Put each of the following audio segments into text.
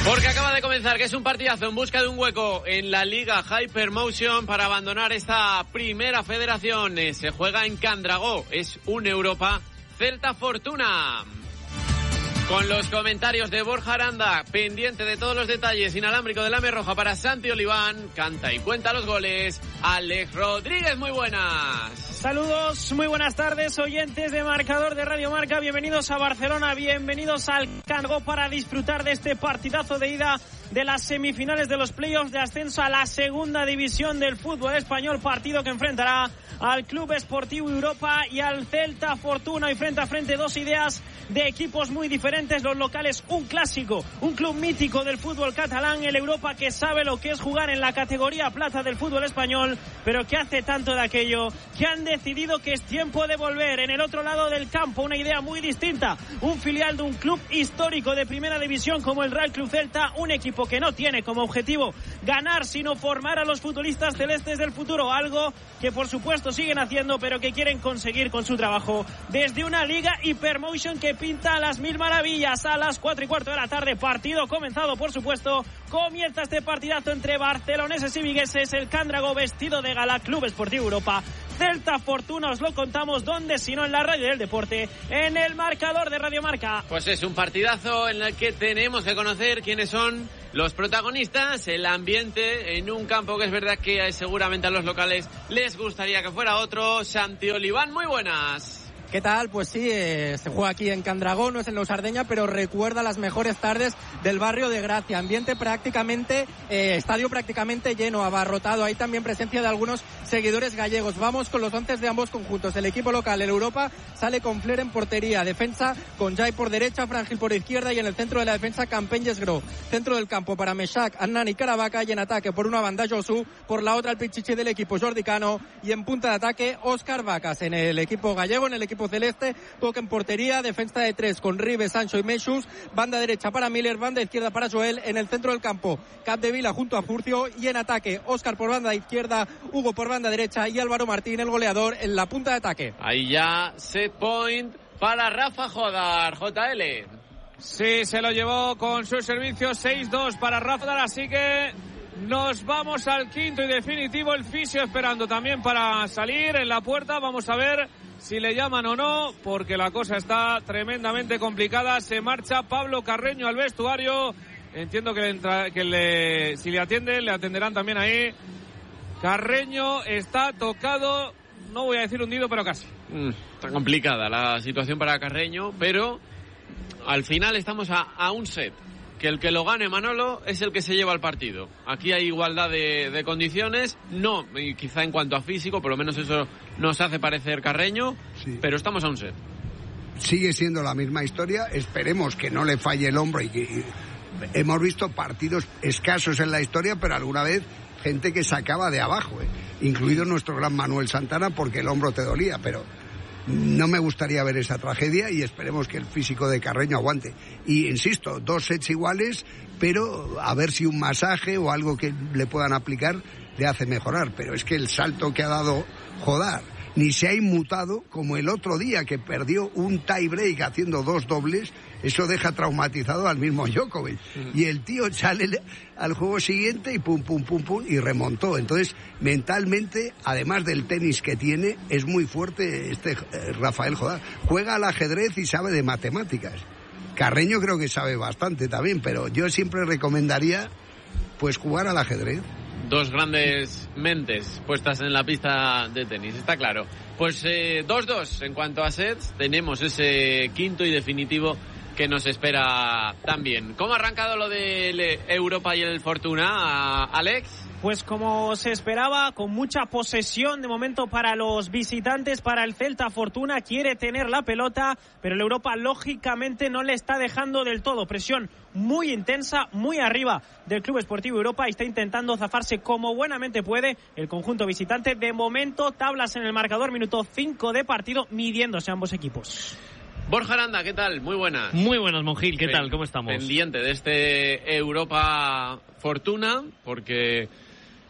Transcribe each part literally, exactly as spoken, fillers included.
Porque acaba de comenzar, que es un partidazo en busca de un hueco en la Liga Hypermotion para abandonar esta primera federación. Se juega en Candragó, es un Europa Celta Fortuna. Con los comentarios de Borja Aranda, pendiente de todos los detalles, inalámbrico de la Roja para Santi Oliván, canta y cuenta los goles, Alex Rodríguez, muy buenas. Saludos, muy buenas tardes, oyentes de Marcador de Radio Marca, bienvenidos a Barcelona, bienvenidos al Candragó para disfrutar de este partidazo de ida de las semifinales de los playoffs de ascenso a la segunda división del fútbol español, partido que enfrentará al Club Esportiu Europa y al Celta Fortuna, y frente a frente dos ideas de equipos muy diferentes, los locales un clásico, un club mítico del fútbol catalán, el Europa que sabe lo que es jugar en la categoría plata del fútbol español, pero que hace tanto de aquello que han decidido que es tiempo de volver. En el otro lado del campo una idea muy distinta, un filial de un club histórico de primera división como el Real Club Celta, un equipo que no tiene como objetivo ganar sino formar a los futbolistas celestes del futuro, algo que por supuesto siguen haciendo pero que quieren conseguir con su trabajo desde una liga Hypermotion que pinta a las mil maravillas. A las cuatro y cuarto de la tarde, partido comenzado por supuesto, comienza este partidazo entre barceloneses y vigueses, el Candragó vestido de gala, Club Esportiu Europa Celta Fortuna, os lo contamos donde sino en la radio del deporte, en el Marcador de Radio Marca. Pues es un partidazo en el que tenemos que conocer quiénes son los protagonistas, el ambiente en un campo que es verdad que seguramente a los locales les gustaría que fuera otro. Santi Oliván, muy buenas. ¿Qué tal? Pues sí, eh, se juega aquí en Candragó, no es en Los Ardeña, pero recuerda las mejores tardes del barrio de Gracia. Ambiente prácticamente, eh, estadio prácticamente lleno, abarrotado. Hay también presencia de algunos seguidores gallegos. Vamos con los once de ambos conjuntos. El equipo local, el Europa, sale con Flair en portería. Defensa con Jai por derecha, Frangil por izquierda y en el centro de la defensa Campeny Gro. Centro del campo para Meshak, Annan y Caravaca, y en ataque por una banda Josu, por la otra el pichichi del equipo Jordi Cano y en punta de ataque Óscar Vacas. En el equipo gallego, en el equipo celeste, toque en portería, defensa de tres con Ribe, Sancho y Meixus, banda derecha para Miller, banda izquierda para Joel, en el centro del campo Capdevila junto a Furcio y en ataque Óscar por banda izquierda, Hugo por banda derecha y Álvaro Martín, el goleador, en la punta de ataque. Ahí ya set point para Rafa Jodar, J L. Sí, se lo llevó con su servicio, seis dos para Rafa Jodar, así que nos vamos al quinto y definitivo, el fisio esperando también para salir en la puerta. Vamos a ver si le llaman o no, porque la cosa está tremendamente complicada. Se marcha Pablo Carreño al vestuario. Entiendo que, le entra, que le, si le atienden, le atenderán también ahí. Carreño está tocado, no voy a decir hundido, pero casi. Mm, está complicada la situación para Carreño, pero al final estamos a, a un set. Que el que lo gane Manolo es el que se lleva el partido. Aquí hay igualdad de, de condiciones, no, y quizá en cuanto a físico, por lo menos eso nos hace parecer Carreño, sí. Pero estamos a un set. Sigue siendo la misma historia, esperemos que no le falle el hombro y que y hemos visto partidos escasos en la historia, pero alguna vez gente que sacaba de abajo, ¿eh? Incluido nuestro gran Manuel Santana, porque el hombro te dolía, pero no me gustaría ver esa tragedia y esperemos que el físico de Carreño aguante. Y insisto, dos sets iguales, pero a ver si un masaje o algo que le puedan aplicar le hace mejorar. Pero es que el salto que ha dado Jodar ni se ha inmutado como el otro día, que perdió un tie break haciendo dos dobles. Eso deja traumatizado al mismo Djokovic. Mm. Y el tío sale al juego siguiente y pum, pum, pum, pum, y remontó. Entonces, mentalmente, además del tenis que tiene, es muy fuerte este eh, Rafael Jodar. Juega al ajedrez y sabe de matemáticas. Carreño creo que sabe bastante también, pero yo siempre recomendaría pues jugar al ajedrez. Dos grandes mentes puestas en la pista de tenis, está claro. Pues eh, dos dos en cuanto a sets, tenemos ese quinto y definitivo que nos espera también. ¿Cómo ha arrancado lo de Europa y el Fortuna, Alex? Pues como se esperaba, con mucha posesión de momento para los visitantes, para el Celta Fortuna, quiere tener la pelota, pero el Europa lógicamente no le está dejando del todo. Presión muy intensa, muy arriba del Club Esportiu Europa, y está intentando zafarse como buenamente puede el conjunto visitante. De momento, tablas en el marcador, minuto cinco de partido, midiéndose ambos equipos. Borja Aranda, ¿qué tal? Muy buenas. Muy buenas, Monjil, ¿qué tal? ¿Cómo estamos? Pendiente de este Europa Fortuna, porque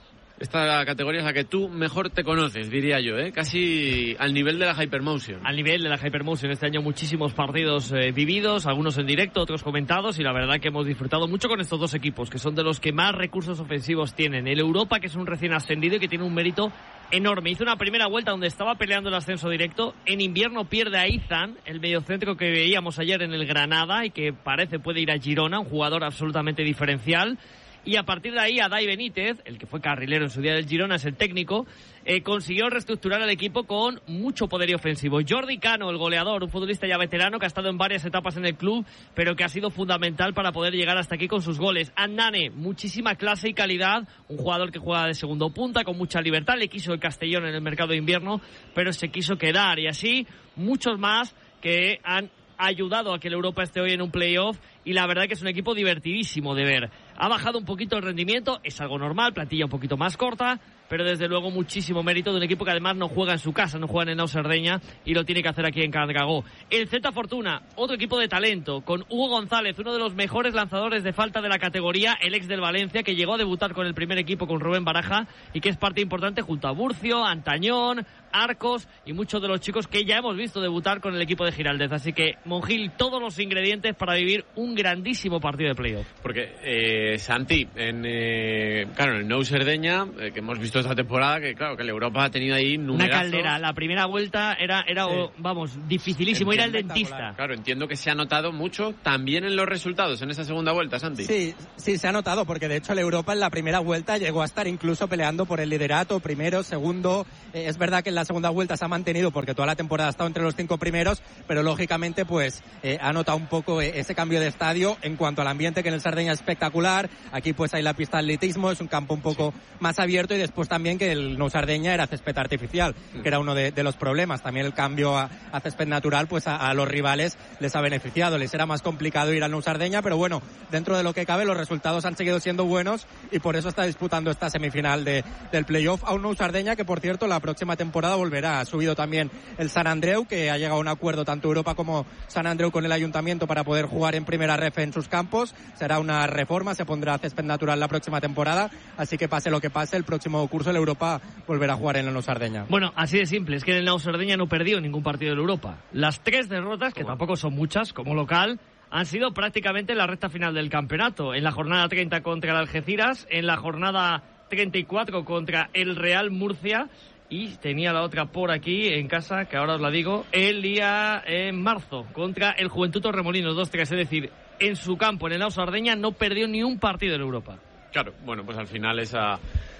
Esta categoría es la que tú mejor te conoces, diría yo, ¿eh? Casi al nivel de la Hypermotion. Al nivel de la Hypermotion. Este año muchísimos partidos eh, vividos, algunos en directo, otros comentados, y la verdad que hemos disfrutado mucho con estos dos equipos, que son de los que más recursos ofensivos tienen. El Europa, que es un recién ascendido y que tiene un mérito enorme. Hizo una primera vuelta donde estaba peleando el ascenso directo. En invierno pierde a Izan, el mediocentro que veíamos ayer en el Granada y que parece puede ir a Girona, un jugador absolutamente diferencial. Y a partir de ahí, Adai Benítez, el que fue carrilero en su día del Girona, es el técnico, eh, consiguió reestructurar el equipo con mucho poderío ofensivo. Jordi Cano, el goleador, un futbolista ya veterano que ha estado en varias etapas en el club, pero que ha sido fundamental para poder llegar hasta aquí con sus goles. Andane, muchísima clase y calidad, un jugador que juega de segundo punta, con mucha libertad, le quiso el Castellón en el mercado de invierno, pero se quiso quedar, y así muchos más que han ayudado a que el Europa esté hoy en un playoff, y la verdad que es un equipo divertidísimo de ver. Ha bajado un poquito el rendimiento, es algo normal, plantilla un poquito más corta, pero desde luego muchísimo mérito de un equipo que además no juega en su casa, no juega en el Nau Cerdeña y lo tiene que hacer aquí en Candragó. El Celta Fortuna, otro equipo de talento, con Hugo González, uno de los mejores lanzadores de falta de la categoría, el ex del Valencia, que llegó a debutar con el primer equipo con Rubén Baraja y que es parte importante junto a Burcio, Antañón, Arcos y muchos de los chicos que ya hemos visto debutar con el equipo de Giraldez. Así que, Monjil, todos los ingredientes para vivir un grandísimo partido de playoff. Porque, eh, Santi, en, eh, claro, en el Nou Cerdeña, eh, que hemos visto esta temporada, que claro, que el Europa ha tenido ahí numerazos. Una caldera, la primera vuelta era, era sí. vamos, dificilísimo, ir al dentista. Claro, entiendo que se ha notado mucho también en los resultados en esa segunda vuelta, Santi. Sí, sí, se ha notado, porque de hecho el Europa en la primera vuelta llegó a estar incluso peleando por el liderato, primero, segundo. Eh, es verdad que en la segunda vuelta se ha mantenido porque toda la temporada ha estado entre los cinco primeros, pero lógicamente pues eh, ha notado un poco eh, ese cambio de estadio en cuanto al ambiente, que en el Sardeña es espectacular. Aquí pues hay la pista de atletismo, es un campo un poco sí. más abierto, y después también que el Nou Sardeña era césped artificial, mm. que era uno de, de los problemas. También el cambio a, a césped natural pues a, a los rivales les ha beneficiado, les era más complicado ir al Nou Sardeña, pero bueno, dentro de lo que cabe los resultados han seguido siendo buenos y por eso está disputando esta semifinal de, del playoff a un Nou Sardeña que, por cierto, la próxima temporada volverá. Ha subido también el Sant Andreu, que ha llegado a un acuerdo tanto Europa como Sant Andreu con el ayuntamiento para poder jugar en primera ref en sus campos. Será una reforma, se pondrá césped natural la próxima temporada, así que pase lo que pase, el próximo curso el Europa volverá a jugar en el Nou Sardeña. Bueno, así de simple, es que en el Nou Sardeña no perdió ningún partido de Europa. Las tres derrotas, que bueno, tampoco son muchas, como local, han sido prácticamente en la recta final del campeonato. En la jornada treinta contra el Algeciras, en la jornada treinta y cuatro contra el Real Murcia, y tenía la otra por aquí en casa, que ahora os la digo, el día en marzo contra el Juventud Torremolinos dos tres, es decir, en su campo, en el Nou Sardeña, no perdió ni un partido en Europa. Claro, bueno, pues al final esa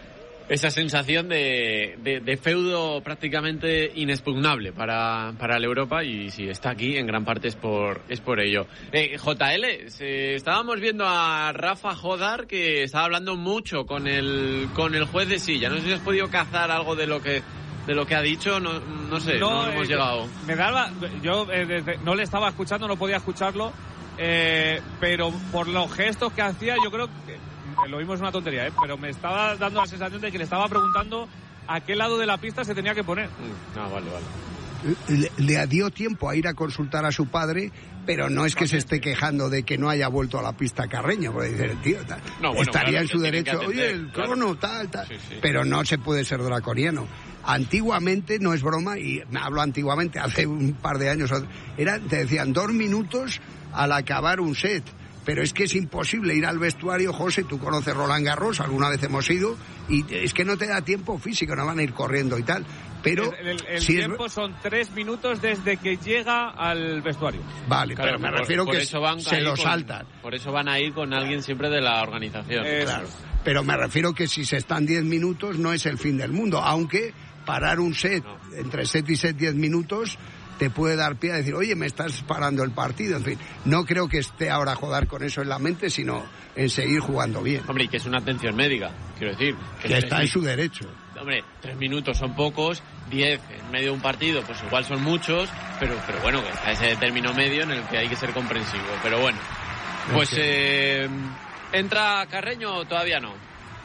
esa sensación de, de, de feudo prácticamente inexpugnable para, para el Europa, y si está aquí en gran parte es por es por ello. Eh, J L, se, estábamos viendo a Rafa Jodar, que estaba hablando mucho con el con el juez de silla. No sé si has podido cazar algo de lo que de lo que ha dicho, no, no sé, no, no hemos eh, llegado. Me daba, yo eh, desde, no le estaba escuchando, no podía escucharlo, eh, pero por los gestos que hacía, yo creo que lo mismo es una tontería, ¿eh? Pero me estaba dando la sensación de que le estaba preguntando a qué lado de la pista se tenía que poner. Mm, ah, vale, vale. Le, le dio tiempo a ir a consultar a su padre, pero no es que se esté quejando de que no haya vuelto a la pista Carreño, porque dice el tío, tal, no, bueno, estaría claro, en su derecho, atender, oye, el crono, claro, tal, tal, sí, sí. Pero no se puede ser draconiano. Antiguamente, no es broma, y me hablo antiguamente, hace un par de años, era, te decían dos minutos al acabar un set. Pero es que es imposible ir al vestuario, José, tú conoces Roland Garros, alguna vez hemos ido, y es que no te da tiempo físico, no van a ir corriendo y tal. Pero el, el, el si tiempo es... son tres minutos desde que llega al vestuario. Vale, claro, pero me por, refiero por que eso van se lo con, saltan. Por eso van a ir con alguien siempre de la organización. Eh, claro, pero me refiero que si se están diez minutos no es el fin del mundo, aunque parar un set, no. entre set y set diez minutos... te puede dar pie a decir, oye, me estás parando el partido, en fin. No creo que esté ahora a joder con eso en la mente, sino en seguir jugando bien. Hombre, y que es una atención médica, quiero decir. Que, que está en su derecho. Hombre, tres minutos son pocos, diez en medio de un partido, pues igual son muchos, pero pero bueno, que está ese término medio en el que hay que ser comprensivo. Pero bueno, pues eh, ¿entra Carreño o todavía no?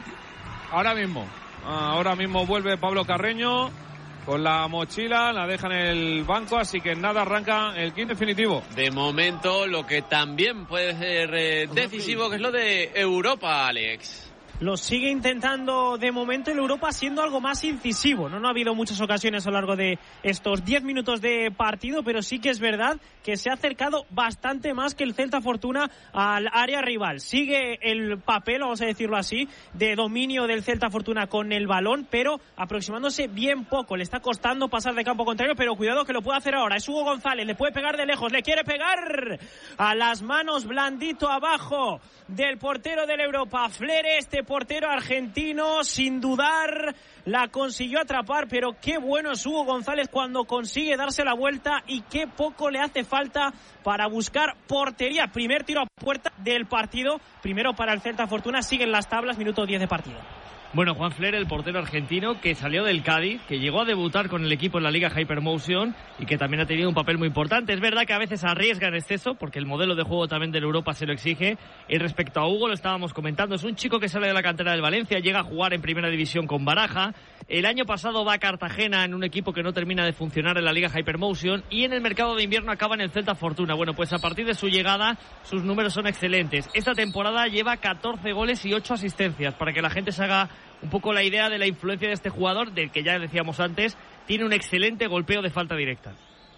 Ahora mismo, ahora mismo vuelve Pablo Carreño con la mochila, la deja en el banco, así que nada, arranca el quinto definitivo. De momento, lo que también puede ser eh, decisivo, que es lo de Europa, Alex. lo sigue intentando de momento el Europa, siendo algo más incisivo. No, no ha habido muchas ocasiones a lo largo de estos diez minutos de partido, pero sí que es verdad que se ha acercado bastante más que el Celta Fortuna al área rival. Sigue el papel, vamos a decirlo así, de dominio del Celta Fortuna con el balón, pero aproximándose bien poco. Le está costando pasar de campo contrario, pero cuidado que lo puede hacer ahora. Es Hugo González, le puede pegar de lejos, le quiere pegar a las manos, blandito abajo del portero del Europa. Flere, este portero argentino, sin dudar, la consiguió atrapar, pero qué bueno es Hugo González cuando consigue darse la vuelta y qué poco le hace falta para buscar portería. Primer tiro a puerta del partido, primero para el Celta Fortuna, siguen las tablas, minuto diez de partido. Bueno, Juan Flere, el portero argentino que salió del Cádiz, que llegó a debutar con el equipo en la Liga Hypermotion y que también ha tenido un papel muy importante. Es verdad que a veces arriesga en exceso, porque el modelo de juego también del Europa se lo exige. Y respecto a Hugo, lo estábamos comentando, es un chico que sale de la cantera del Valencia, llega a jugar en Primera División con Baraja. El año pasado va a Cartagena en un equipo que no termina de funcionar en la Liga Hypermotion y en el mercado de invierno acaba en el Celta Fortuna. Bueno, pues a partir de su llegada, sus números son excelentes. Esta temporada lleva catorce goles y ocho asistencias, para que la gente se haga un poco la idea de la influencia de este jugador, del que ya decíamos antes, tiene un excelente golpeo de falta directa.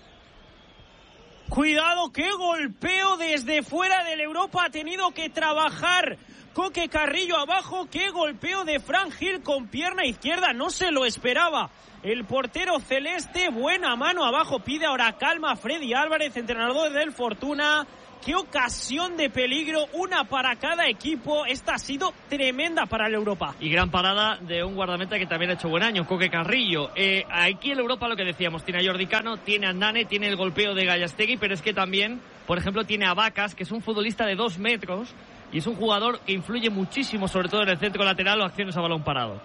Cuidado, qué golpeo desde fuera del Europa ha tenido que trabajar Coque Carrillo abajo, qué golpeo de Fran Gil con pierna izquierda, no se lo esperaba. El portero celeste, buena mano abajo, pide ahora calma Freddy Álvarez, entrenador del Fortuna. Qué ocasión de peligro, una para cada equipo. Esta ha sido tremenda para el Europa. Y gran parada de un guardameta que también ha hecho buen año, Coque Carrillo. Eh, aquí el Europa, lo que decíamos, tiene a Jordi Cano, tiene a Nane, tiene el golpeo de Gallastegui, pero es que también, por ejemplo, tiene a Vacas, que es un futbolista de dos metros y es un jugador que influye muchísimo, sobre todo en el centro lateral o acciones a balón parado.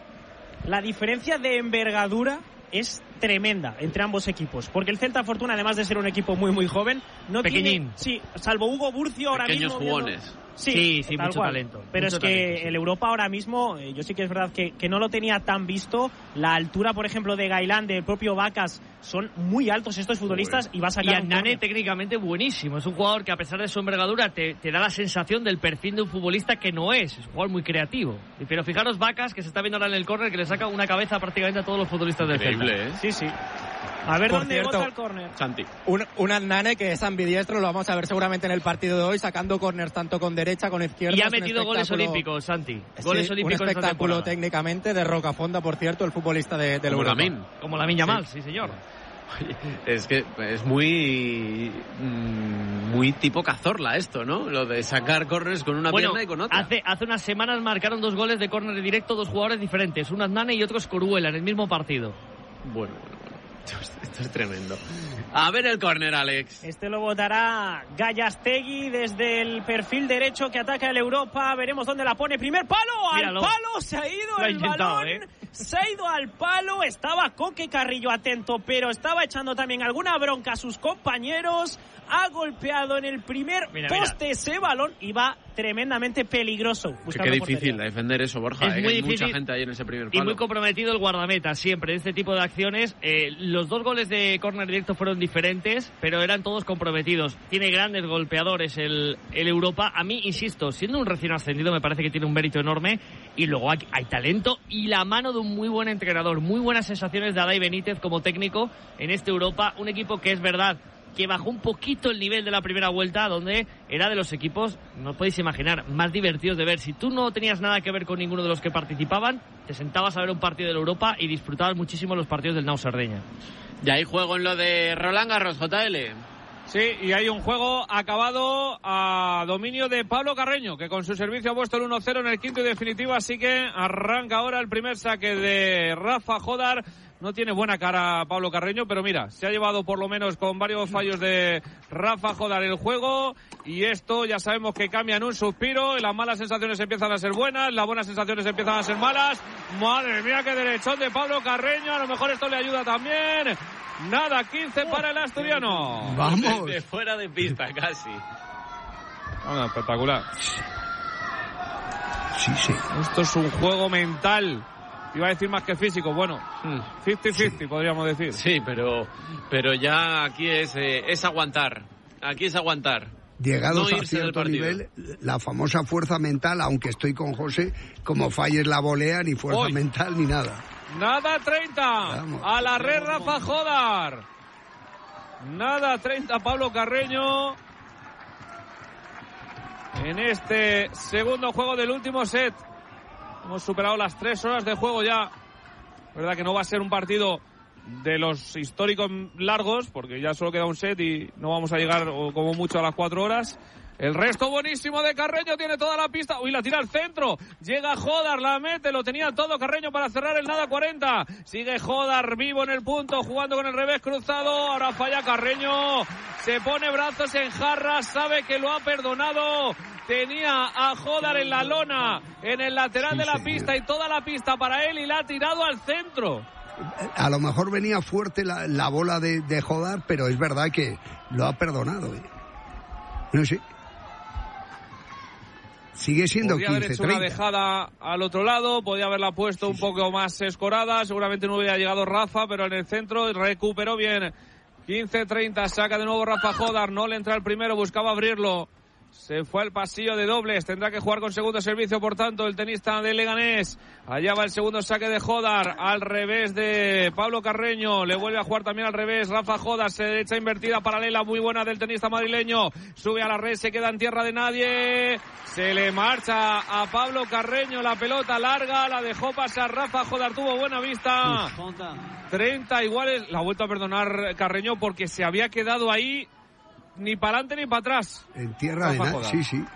La diferencia de envergadura es tremenda entre ambos equipos, porque el Celta Fortuna, además de ser un equipo muy muy joven, no Pequeñín. tiene, sí, salvo Hugo Burcio ahora Pequeños mismo, jugones. Viendo, sí, sí, sí mucho cual. talento. Pero mucho es que talento, sí. El Europa ahora mismo, eh, yo sí que es verdad que, que no lo tenía tan visto. La altura, por ejemplo, de Gailán, del propio Vacas, son muy altos estos futbolistas. Uy. Y va a sacar y un Nane córner. técnicamente buenísimo. Es un jugador que, a pesar de su envergadura, te, te da la sensación del perfil de un futbolista que no es. Es un jugador muy creativo. Pero fijaros Vacas, que se está viendo ahora en el córner, que le saca una cabeza prácticamente a todos los futbolistas del Celta. Increíble, ¿eh? Sí, sí. A ver Por dónde cierto, bota el córner. Santi. Un, un Nane que es ambidiestro, lo vamos a ver seguramente en el partido de hoy, sacando córners tanto con derecha, con izquierda. Y ha metido goles olímpicos, Santi. Goles sí, olímpicos un espectáculo esta técnicamente de Rocafonda, por cierto, el futbolista de, del Como Europa. Lamine. Como Lamine Yamal, sí, sí señor. Es que es muy muy tipo Cazorla esto, ¿no? Lo de sacar córneres con una bueno, pierna y con otra. Hace, hace unas semanas marcaron dos goles de córner directo dos jugadores diferentes, uno Nane y otro Scoruela en el mismo partido. Bueno, bueno, bueno. Esto, esto es tremendo. A ver el córner, Alex. Este lo botará Gallastegui desde el perfil derecho que ataca el Europa. Veremos dónde la pone. Primer palo, Míralo. al palo, se ha ido Lo ha el intentado, balón. ¿eh? Se ha ido al palo, estaba Coque Carrillo atento, pero estaba echando también alguna bronca a sus compañeros. Ha golpeado en el primer mira, poste mira. ese balón y va tremendamente peligroso. Sí, qué difícil defender eso, Borja. Es eh, muy hay difícil mucha gente ahí en ese primer y palo. muy comprometido el guardameta siempre en este tipo de acciones. Eh, los dos goles de córner directo fueron diferentes, pero eran todos comprometidos. Tiene grandes golpeadores el, el Europa. A mí, insisto, siendo un recién ascendido, me parece que tiene un mérito enorme. Y luego hay, hay talento y la mano de un muy buen entrenador. Muy buenas sensaciones de Adai Benítez como técnico en este Europa. Un equipo que es verdad que bajó un poquito el nivel de la primera vuelta, donde era de los equipos, no os podéis imaginar, más divertidos de ver. Si tú no tenías nada que ver con ninguno de los que participaban, te sentabas a ver un partido de la Europa y disfrutabas muchísimo los partidos del Nau Sardeña. Y hay juego en lo de Roland Garros, J L. Sí, y hay un juego acabado a dominio de Pablo Carreño, que con su servicio ha puesto el uno cero en el quinto y definitivo, así que arranca ahora el primer saque de Rafa Jodar. No tiene buena cara Pablo Carreño, pero mira, se ha llevado por lo menos con varios fallos de Rafa Jodar el juego, y esto ya sabemos que cambia en un suspiro, y las malas sensaciones empiezan a ser buenas, las buenas sensaciones empiezan a ser malas. Madre mía, qué derechón de Pablo Carreño, a lo mejor esto le ayuda también. Nada, quince para el asturiano. Vamos. De fuera de pista, casi. Bueno, espectacular. Sí, sí. Esto es un juego mental. Iba a decir más que físico, bueno, cincuenta cincuenta sí. Podríamos decir. Sí, pero pero ya aquí es, eh, es aguantar. Aquí es aguantar. llegados no a irse del cierto partido. nivel, la famosa fuerza mental, aunque estoy con José, como falles la volea, ni fuerza Hoy. mental ni nada. Nada treinta. Vamos. A la red Rafa Jodar. Nada treinta Pablo Carreño. En este segundo juego del último set. Hemos superado las tres horas de juego ya. Verdad que no va a ser un partido de los históricos largos, porque ya solo queda un set y no vamos a llegar como mucho a las cuatro horas. El resto buenísimo de Carreño, tiene toda la pista. Uy, la tira al centro. Llega Jodar, la mete, lo tenía todo Carreño para cerrar el nada cuarenta. Sigue Jodar vivo en el punto, jugando con el revés cruzado. Ahora falla Carreño. Se pone brazos en jarra, sabe que lo ha perdonado. Tenía a Jodar en la lona, en el lateral Sí, de la señor. pista, y toda la pista para él, y la ha tirado al centro. A lo mejor venía fuerte la, la bola de, de Jodar, pero es verdad que lo ha perdonado. ¿eh? No sé. Sigue siendo Podría haber quince hecho una treinta. dejada al otro lado, podía haberla puesto un poco más escorada, seguramente no hubiera llegado Rafa, pero en el centro recuperó bien. quince treinta, saca de nuevo Rafa Jodar, no le entra el primero, buscaba abrirlo. Se fue al pasillo de dobles, tendrá que jugar con segundo servicio, por tanto, el tenista de Leganés. Allá va el segundo saque de Jodar, al revés de Pablo Carreño. Le vuelve a jugar también al revés Rafa Jodar, se derecha invertida paralela muy buena del tenista madrileño. Sube a la red, se queda en tierra de nadie. Se le marcha a Pablo Carreño la pelota larga, la dejó pasar Rafa Jodar, tuvo buena vista. treinta iguales, la ha vuelto a perdonar Carreño porque se había quedado ahí. Ni para adelante ni para atrás. En tierra de Rafa nada, Jodar. sí, sí.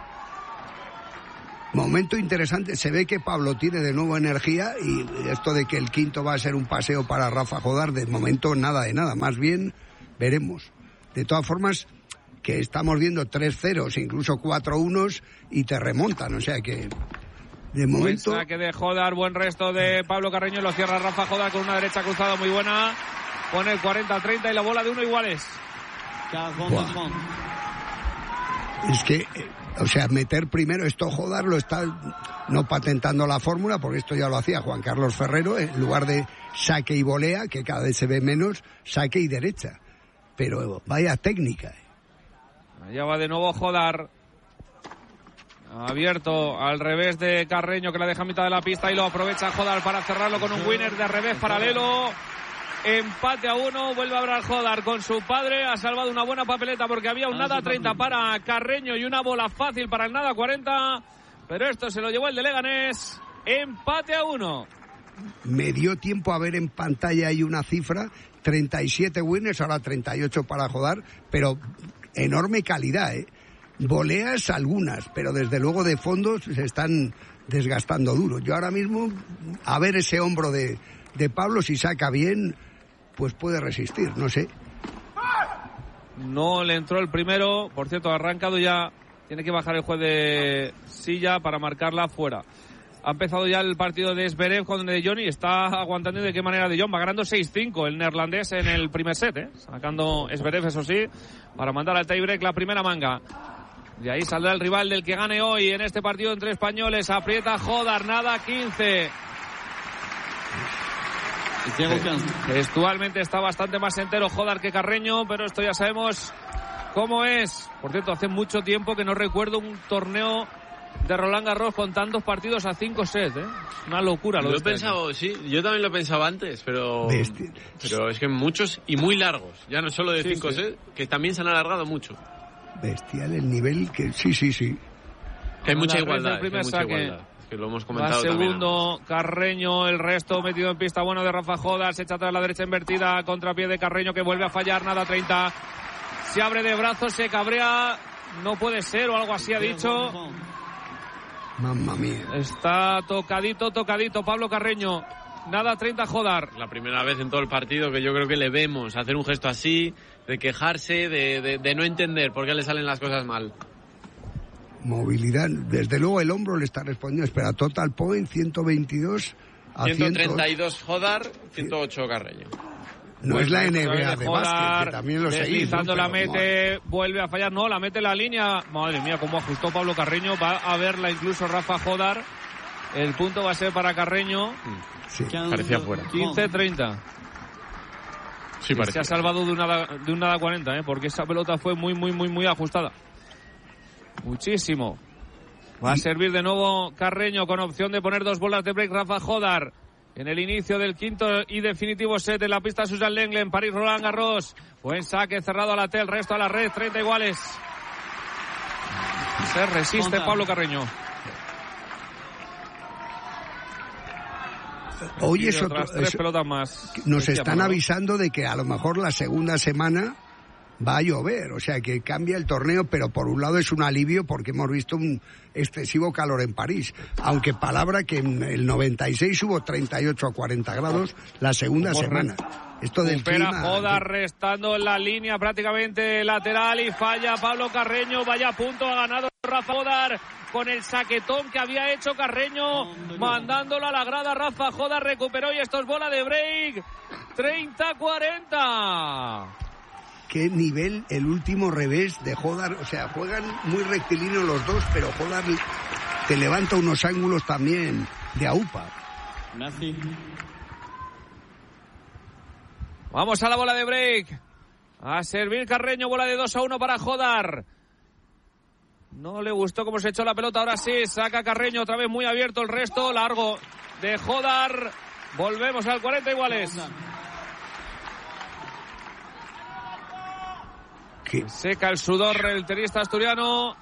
Momento interesante. Se ve que Pablo tiene de nuevo energía y esto de que el quinto va a ser un paseo para Rafa Jodar, de momento nada de nada. Más bien veremos. De todas formas, que estamos viendo tres ceros, incluso cuatro unos y te remontan. O sea que, de momento... Buen saque de Jodar, buen resto de Pablo Carreño. Lo cierra Rafa Jodar con una derecha cruzada muy buena. Pone el cuarenta treinta y la bola de uno iguales. Buah. Es que, eh, o sea, meter primero esto Jodar lo está no patentando la fórmula, porque esto ya lo hacía Juan Carlos Ferrero, en lugar de saque y volea, que cada vez se ve menos, saque y derecha. Pero vaya técnica. Allá va de nuevo Jodar. Abierto al revés de Carreño, que la deja a mitad de la pista y lo aprovecha Jodar para cerrarlo con un winner de revés paralelo. Empate a uno, vuelve a hablar Jodar con su padre, ha salvado una buena papeleta porque había un nada treinta para Carreño y una bola fácil para el nada cuarenta, pero esto se lo llevó el de Leganés. Empate a uno. Me dio tiempo a ver en pantalla ahí una cifra, treinta y siete winners, ahora treinta y ocho para Jodar, pero enorme calidad, ¿eh? Voleas algunas, pero desde luego de fondos se están desgastando duro. Yo ahora mismo, a ver ese hombro de, de Pablo, si saca bien, pues puede resistir, no sé. No le entró el primero, por cierto, ha arrancado ya, tiene que bajar el juez de silla para marcarla fuera. Ha empezado ya el partido de Zverev con De Jong y está aguantando. ¿De qué manera De Jong? Va ganando seis cinco el neerlandés en el primer set, ¿eh? Sacando Zverev, eso sí, para mandar al tiebreak la primera manga. De ahí saldrá el rival del que gane hoy en este partido entre españoles. Aprieta Jodar, nada quince. Gestualmente está bastante más entero Jodar que Carreño, pero esto ya sabemos cómo es. Por cierto, hace mucho tiempo que no recuerdo un torneo de Roland Garros con tantos partidos a cinco sets, ¿eh? Una locura lo, Lo de he este pensado, año. sí, yo también lo he pensado antes, pero Bestia. pero es que muchos y muy largos, ya no solo de Sí, cinco sí. sets, que también se han alargado mucho. Bestial el nivel que... Sí, sí, sí. Que hay mucha la red del igualdad, que hay primer mucha saque. igualdad. Es que lo hemos Va comentado también. segundo, Carreño, el resto metido en pista, bueno de Rafa Jodar, se echa atrás la derecha invertida, contrapié de Carreño que vuelve a fallar, nada treinta. Se abre de brazos, se cabrea, no puede ser o algo así ha dicho. Mamma mía. Está tocadito, tocadito Pablo Carreño. Nada treinta Jodar. La primera vez en todo el partido que yo creo que le vemos hacer un gesto así, de quejarse, de, de, de no entender por qué le salen las cosas mal. Movilidad, desde luego el hombro le está respondiendo. Espera, total point ciento veintidós a ciento treinta y dos Jodar, ciento ocho Carreño. No es la N B A de Jodar, básquet, que también lo seguimos. deslizando la pero, mete, vuelve a fallar, no, la mete en la línea. Madre mía, cómo ajustó Pablo Carreño, va a verla incluso Rafa Jodar. El punto va a ser para Carreño. sí. Parecía fuera. quince treinta. Sí, Se parecía. ha salvado de un nada, de un nada cuarenta, ¿eh? Porque esa pelota fue muy, muy, muy, muy ajustada. muchísimo. Va a servir de nuevo Carreño con opción de poner dos bolas de break Rafa Jodar en el inicio del quinto y definitivo set en la pista Susan Lenglen, París Roland Garros. Buen saque cerrado a la T, el resto a la red, treinta iguales. Se resiste Pablo Carreño. Hoy es otro, tres es, pelotas más. Nos están avisando de que a lo mejor la segunda semana va a llover, o sea que cambia el torneo, pero por un lado es un alivio porque hemos visto un excesivo calor en París, aunque palabra que en el noventa y seis hubo treinta y ocho a cuarenta grados la segunda semana. Esto del clima... Jodar restando en la línea prácticamente lateral y falla Pablo Carreño, vaya punto ha ganado Rafa Jodar con el saquetón que había hecho Carreño, mandándolo a la grada. Rafa Jodar recuperó y esto es bola de break, treinta cuarenta. Qué nivel el último revés de Jodar, o sea, juegan muy rectilíneos los dos, pero Jodar te levanta unos ángulos también de aupa. Vamos a la bola de break, a servir Carreño, bola de dos a uno para Jodar. No le gustó cómo se echó la pelota, ahora sí, saca Carreño, otra vez muy abierto el resto, largo de Jodar. Volvemos al cuarenta iguales. ¿Qué? Seca el sudor el tenista asturiano.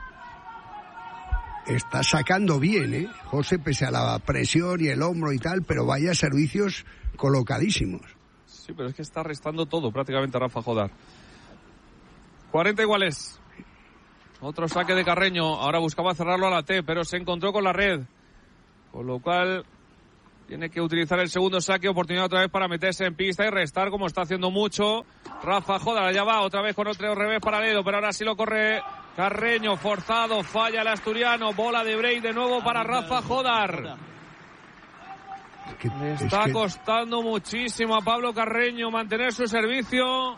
Está sacando bien, ¿eh? José, pese a la presión y el hombro y tal, pero vaya servicios colocadísimos. Sí, pero es que está restando todo prácticamente a Rafa Jodar. cuarenta iguales. Otro saque de Carreño. Ahora buscaba cerrarlo a la T, pero se encontró con la red. Con lo cual tiene que utilizar el segundo saque. Oportunidad otra vez para meterse en pista y restar, como está haciendo mucho Rafa Jodar. Allá va otra vez con otro revés paralelo, pero ahora sí lo corre Carreño. Forzado, falla el asturiano. Bola de break de nuevo para Rafa Jodar. Es que, Le es está que... costando muchísimo a Pablo Carreño mantener su servicio.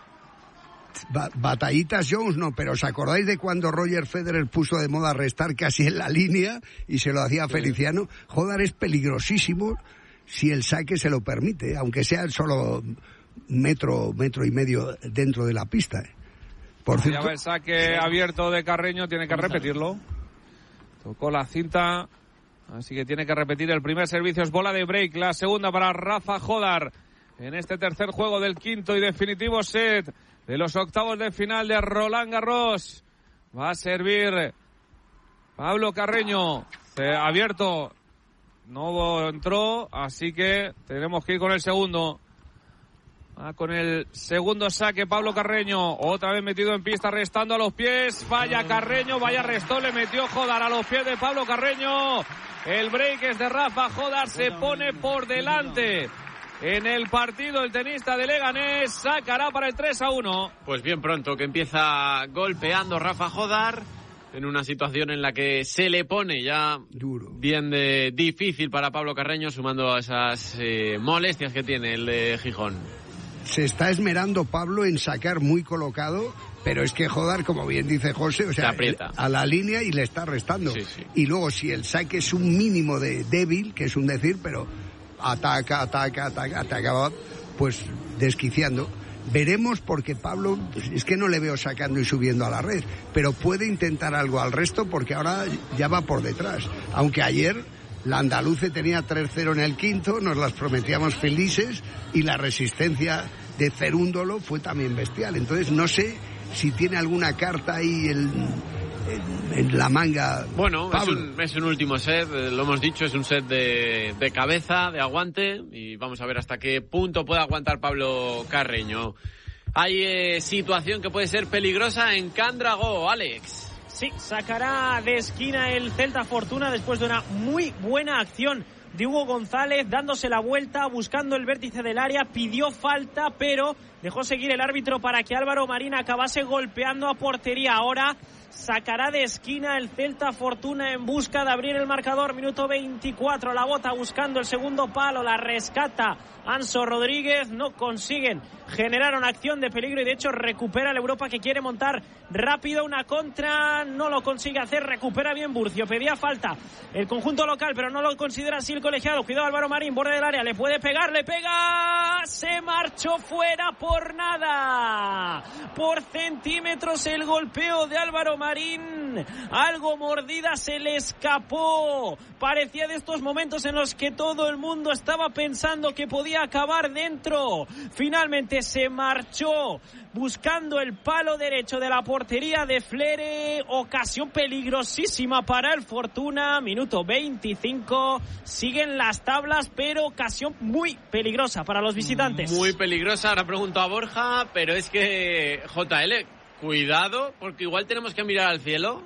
Ba- batallitas Jones no, pero ¿os acordáis de cuando Roger Federer puso de moda restar casi en la línea y se lo hacía a Feliciano? Jodar es peligrosísimo si el saque se lo permite, aunque sea solo metro, metro y medio dentro de la pista. Por cierto, ya va el saque abierto de Carreño, tiene que repetirlo. Tocó la cinta, así que tiene que repetir el primer servicio. Es bola de break, la segunda para Rafa Jodar en este tercer juego del quinto y definitivo set de los octavos de final de Roland Garros. Va a servir Pablo Carreño, eh, abierto, no entró, así que tenemos que ir con el segundo. Va con el segundo saque Pablo Carreño, otra vez metido en pista, restando a los pies, falla Carreño, vaya restó, le metió Jodar a los pies de Pablo Carreño. El break es de Rafa Jodar, se pone por delante en el partido el tenista de Leganés, sacará para el tres a uno. Pues bien pronto que empieza golpeando Rafa Jodar en una situación en la que se le pone ya duro, bien de difícil para Pablo Carreño, sumando a esas eh, molestias que tiene el de Gijón. Se está esmerando Pablo en sacar muy colocado, pero es que Jodar, como bien dice José, o sea, a la línea y le está restando. Sí, sí. Y luego si el saque es un mínimo de débil, que es un decir, pero ataca, ataca, ataca, ataca, pues desquiciando. Veremos, porque Pablo, es que no le veo sacando y subiendo a la red, pero puede intentar algo al resto porque ahora ya va por detrás. Aunque ayer la andaluce tenía tres cero en el quinto, nos las prometíamos felices y la resistencia de Cerúndolo fue también bestial. Entonces no sé si tiene alguna carta ahí el... En, en la manga. Bueno, es un, es un último set, lo hemos dicho, es un set de, de cabeza, de aguante, y vamos a ver hasta qué punto puede aguantar Pablo Carreño. Hay eh, situación que puede ser peligrosa en Candragó, Alex. Sí, sacará de esquina el Celta Fortuna después de una muy buena acción de Hugo González, dándose la vuelta, buscando el vértice del área, pidió falta, pero dejó seguir el árbitro para que Álvaro Marín acabase golpeando a portería. Ahora sacará de esquina el Celta Fortuna en busca de abrir el marcador. Minuto veinticuatro, la bota buscando el segundo palo, la rescata Anso Rodríguez. No consiguen generar una acción de peligro y de hecho recupera el Europa, que quiere montar rápido una contra. No lo consigue hacer, recupera bien Burcio. Pedía falta el conjunto local, pero no lo considera así el colegiado. Cuidado Álvaro Marín, borde del área, le puede pegar, le pega, se marchó fuera por nada, por centímetros el golpeo de Álvaro Marín. Chen. Algo mordida se le escapó. Parecía de estos momentos en los que todo el mundo estaba pensando que podía acabar dentro. Finalmente se marchó buscando el palo derecho de la portería de Flere. Ocasión peligrosísima para el Fortuna. Minuto veinticinco. Siguen las tablas, pero ocasión muy peligrosa para los visitantes. Muy peligrosa. Ahora pregunto a Borja, pero es que J L, cuidado, porque igual tenemos que mirar al cielo.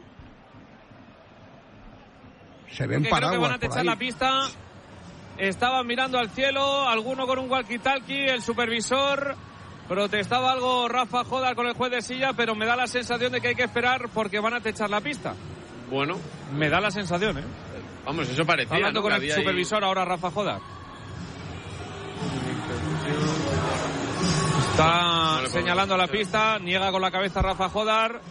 Se ven porque paraguas creo que van a techar la pista. Estaban mirando al cielo, alguno con un walkie-talkie, el supervisor. Protestaba algo Rafa Jodar con el juez de silla, pero me da la sensación de que hay que esperar porque van a techar la pista. Bueno. Me da la sensación, ¿eh? Vamos, eso parecía. Hablando ¿no? con que el había supervisor ahí... ahora Rafa Jodar. Está no señalando a la pista, niega con la cabeza Rafa Jodar.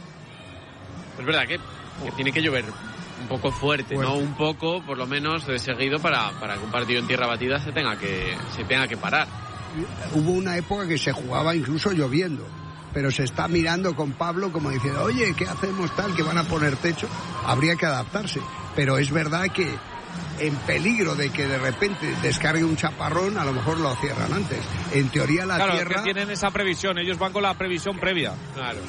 Es verdad que, que tiene que llover un poco fuerte, bueno. ¿no? Un poco, por lo menos, de seguido para, para que un partido en tierra batida se tenga que, se tenga que parar. Hubo una época que se jugaba incluso lloviendo, pero se está mirando con Pablo como diciendo, oye, ¿qué hacemos tal? Que van a poner techo. Habría que adaptarse, pero es verdad que en peligro de que de repente descargue un chaparrón, a lo mejor lo cierran antes. En teoría la claro, tierra... Claro, que tienen esa previsión, ellos van con la previsión previa. Claro.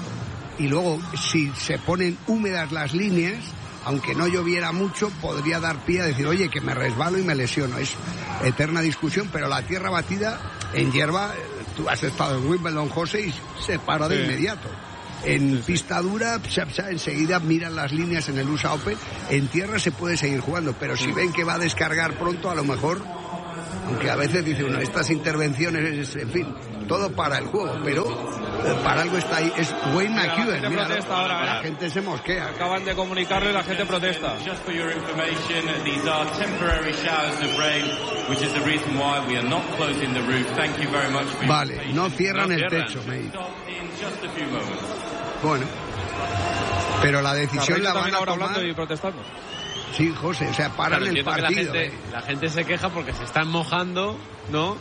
Y luego, si se ponen húmedas las líneas, aunque no lloviera mucho, podría dar pie a decir, oye, que me resbalo y me lesiono. Es eterna discusión, pero la tierra batida en hierba, tú has estado en Wimbledon, José, y se para de sí. inmediato. En sí, pista sí. dura, psa, psa, enseguida miran las líneas en el U S A Open. En tierra se puede seguir jugando, pero si ven que va a descargar pronto, a lo mejor, aunque a veces dice uno, estas intervenciones, en fin, todo para el juego, pero eh, para algo está ahí. Es Wayne McEwen, mira, ahora, la gente se mosquea. Acaban de comunicarlo y la gente protesta. Just for your information, these are temporary showers of rain, which is the reason why we are not closing the roof. Thank you very much for Vale, no cierran no el cierran. techo, mate. Just a few moments. Bueno, pero la decisión la van a ahora tomar... hablando y protestando. Sí, José, o sea, paran claro, el partido. La gente, eh. la gente se queja porque se están mojando, ¿no?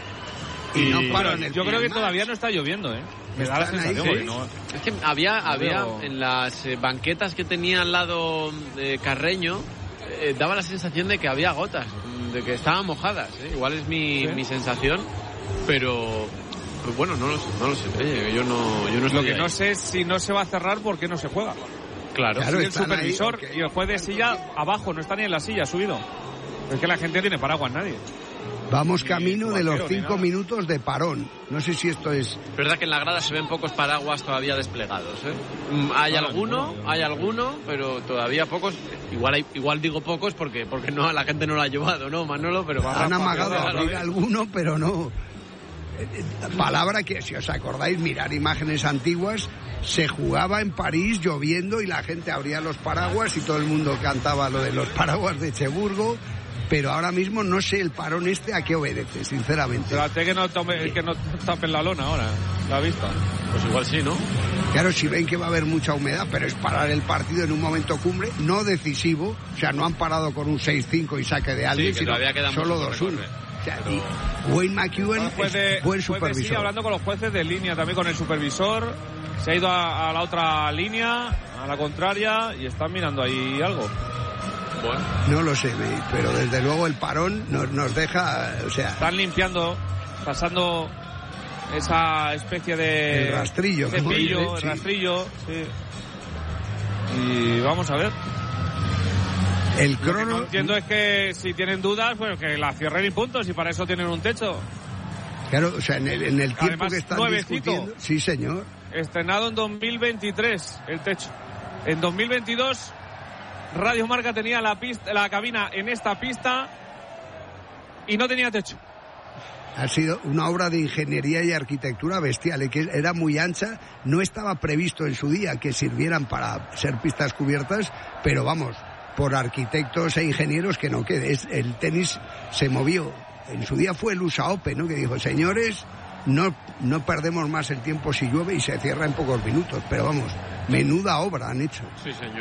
Y, y no paran el Yo creo que más. todavía no está lloviendo, ¿eh? Me da la sensación. Ahí, ¿sí? no... Es que había, había Pero... en las eh, banquetas que tenía al lado de Carreño, eh, daba la sensación de que había gotas, de que estaban mojadas, ¿eh? Igual es mi, ¿sí? mi sensación, pero... Pues bueno, no lo sé, no lo sé. Oye, yo no, yo no Lo que ahí. no sé es si no se va a cerrar, ¿por qué no se juega? Claro, claro si el supervisor ahí, okay. y el juez de silla abajo, no está ni en la silla, subido. Es que la gente tiene paraguas, nadie. Vamos camino de los vaquero, cinco minutos de parón. No sé si esto es... Es verdad que en la grada se ven pocos paraguas todavía desplegados, ¿eh? Hay ah, alguno, no, no. hay alguno, pero todavía pocos. Igual hay, igual digo pocos porque porque no la gente no lo ha llevado, ¿no, Manolo? Pero han amagado a abrir alguno, pero no... Palabra que, si os acordáis, mirar imágenes antiguas, se jugaba en París lloviendo y la gente abría los paraguas y todo el mundo cantaba lo de los paraguas de Cheburgo, pero ahora mismo no sé el parón este a qué obedece, sinceramente. Trate que no, tome, que no tapen la lona ahora, la vista. Pues igual sí, ¿no? Claro, si ven que va a haber mucha humedad, pero es parar el partido en un momento cumbre, no decisivo, o sea, no han parado con un seis cinco y saque de alguien, sí, sino solo dos uno. O sea, y Wayne McEwen juez de, es buen supervisor. Sigue hablando con los jueces de línea, también con el supervisor. Se ha ido a, a la otra línea, a la contraria, y están mirando ahí algo. Bueno. No lo sé, pero desde luego el parón nos, nos deja, o sea... Están limpiando, pasando esa especie de... El rastrillo. Cepillo, dice, el sí. rastrillo, sí. Y vamos a ver. El crono... Lo que no entiendo es que si tienen dudas, pues que la cierren y punto, si para eso tienen un techo. Claro, o sea, en el, en el tiempo Además, que están nuevecito. discutiendo... Sí, señor. Estrenado en dos mil veintitrés, el techo. En dos mil veintidós, Radio Marca tenía la, pista, la cabina en esta pista y no tenía techo. Ha sido una obra de ingeniería y arquitectura bestial, y que era muy ancha, no estaba previsto en su día que sirvieran para ser pistas cubiertas, pero vamos, por arquitectos e ingenieros que no quede. Es, el tenis se movió. En su día fue el U S A Open, ¿no? Que dijo, señores, no, no perdemos más el tiempo si llueve, y se cierra en pocos minutos. Pero vamos, menuda obra han hecho. Sí, señor.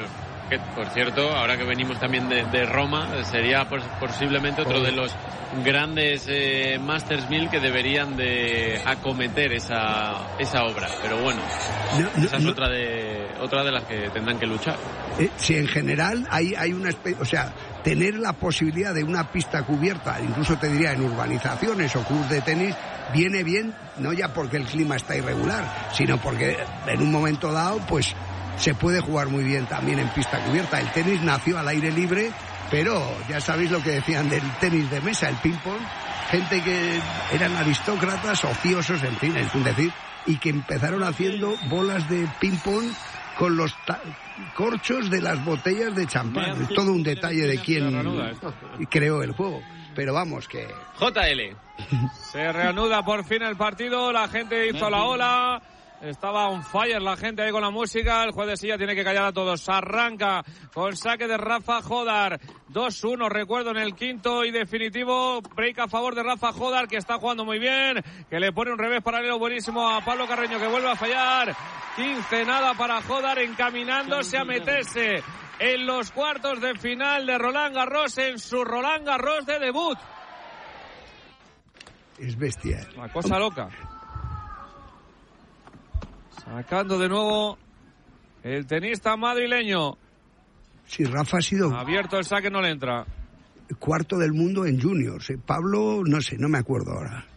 Que, por cierto, ahora que venimos también de, de Roma, sería pues, posiblemente otro de los grandes eh, Masters mil que deberían de acometer esa esa obra. Pero bueno, no, no, esa es no. otra de otra de las que tendrán que luchar. Eh, si en general hay hay una especie, o sea, tener la posibilidad de una pista cubierta, incluso te diría en urbanizaciones o clubes de tenis, viene bien, no ya porque el clima está irregular, sino porque en un momento dado, pues se puede jugar muy bien también en pista cubierta. El tenis nació al aire libre, pero ya sabéis lo que decían del tenis de mesa, el ping-pong, gente que eran aristócratas, ociosos, en fin, es decir, y que empezaron haciendo bolas de ping-pong con los ta- corchos de las botellas de champán. Es todo un detalle de quién creó el juego. Pero vamos, que... J L. Se reanuda por fin el partido, la gente hizo la ola... Estaba on fire la gente ahí con la música. El juez de silla tiene que callar a todos. Arranca con saque de Rafa Jodar. dos uno, recuerdo, en el quinto y definitivo. Break a favor de Rafa Jodar, que está jugando muy bien. Que le pone un revés paralelo buenísimo a Pablo Carreño, que vuelve a fallar. quince nada para Jodar, encaminándose a meterse en los cuartos de final de Roland Garros, en su Roland Garros de debut. Es bestial. Una cosa loca. Sacando de nuevo el tenista madrileño. Sí, Rafa ha sido... Abierto el saque, no le entra. Cuarto del mundo en juniors. ¿eh? Pablo, no sé, no me acuerdo ahora.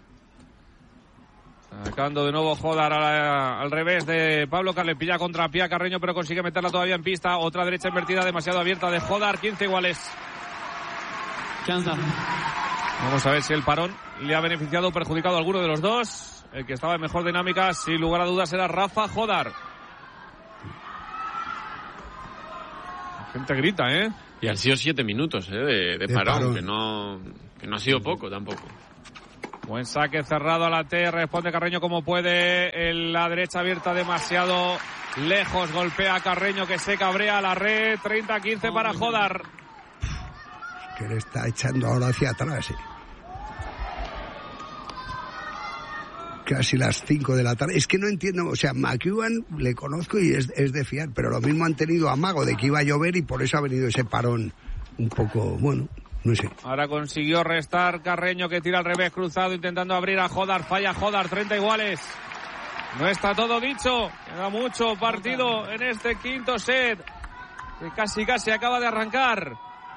Sacando de nuevo Jodar al, al revés de Pablo, que le pilla contra pie a Carreño, pero consigue meterla todavía en pista. Otra derecha invertida demasiado abierta de Jodar. quince iguales. Chanza. Vamos a ver si el parón le ha beneficiado o perjudicado a alguno de los dos. El que estaba en mejor dinámica, sin lugar a dudas, era Rafa Jodar. La gente grita, ¿eh? Y han sido siete minutos ¿eh? de, de, de parón, parón. Que, no, que no ha sido poco tampoco. Buen saque cerrado a la T, responde Carreño como puede. En la derecha abierta demasiado lejos, golpea a Carreño, que se cabrea a la red. treinta quince para Jodar. Que le está echando ahora hacia atrás, ¿eh? Casi las cinco de la tarde. Es que no entiendo, o sea, McEwan le conozco y es, es de fiar, pero lo mismo han tenido amago de que iba a llover y por eso ha venido ese parón un poco, bueno, no sé. Ahora consiguió restar Carreño, que tira al revés cruzado intentando abrir a Jodar, falla Jodar, treinta iguales. No está todo dicho, queda mucho partido en este quinto set, que casi casi acaba de arrancar.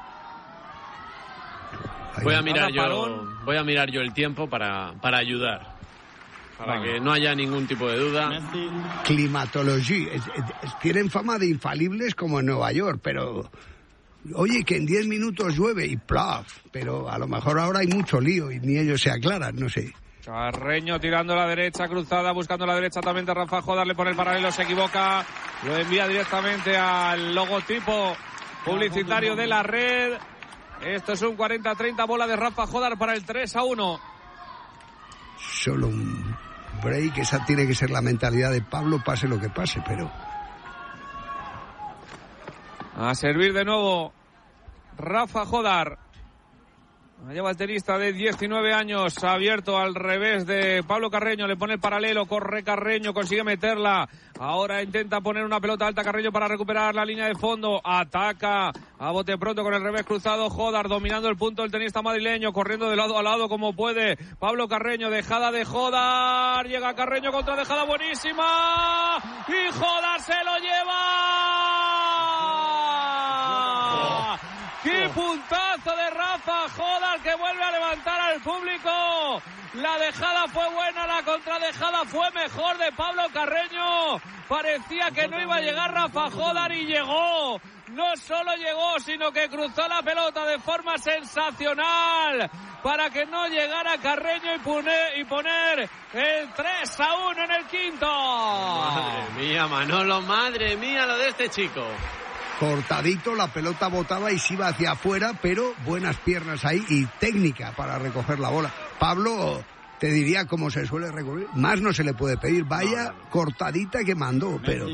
Voy a mirar yo, voy a mirar yo el tiempo para, para ayudar. Para que no haya ningún tipo de duda. Climatología. Es, es, es, tienen fama de infalibles como en Nueva York, pero... Oye, que en diez minutos llueve y plaf. Pero a lo mejor ahora hay mucho lío y ni ellos se aclaran, no sé. Carreño tirando a la derecha, cruzada, buscando la derecha también de Rafa Jodar, le pone el paralelo, se equivoca. Lo envía directamente al logotipo publicitario de la red. Esto es un cuarenta treinta, bola de Rafa Jodar para el tres a uno. Solo un break, esa tiene que ser la mentalidad de Pablo, pase lo que pase, pero... A servir de nuevo Rafa Jodar. Lleva el tenista de diecinueve años, abierto al revés de Pablo Carreño, le pone el paralelo, corre Carreño, consigue meterla. Ahora intenta poner una pelota alta Carreño para recuperar la línea de fondo. Ataca a bote pronto con el revés cruzado Jodar, dominando el punto del tenista madrileño, corriendo de lado a lado como puede. Pablo Carreño, dejada de Jodar, llega Carreño contra dejada buenísima y Jodar se lo lleva. ¡Qué puntazo de Rafa Jodar, que vuelve a levantar al público! La dejada fue buena, la contradejada fue mejor de Pablo Carreño. Parecía que no iba a llegar Rafa Jodar y llegó. No solo llegó, sino que cruzó la pelota de forma sensacional para que no llegara Carreño y poner, y poner el tres a uno en el quinto. Madre mía, Manolo, madre mía lo de este chico. Cortadito, la pelota botaba y se iba hacia afuera, pero buenas piernas ahí y técnica para recoger la bola. Pablo, te diría como se suele recurrir, más no se le puede pedir, vaya cortadita que mandó, pero